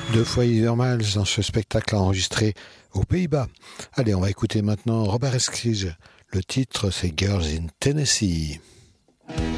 Deux fois Heather Miles dans ce spectacle enregistré aux Pays-Bas. Allez, on va écouter maintenant Robert Esquige. Le titre, c'est Girls in Tennessee.